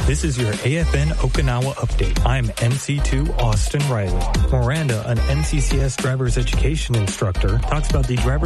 This is your AFN Okinawa update. I'm MC2 Austin Riley. Miranda, an NCCS driver's education instructor, talks about the driver's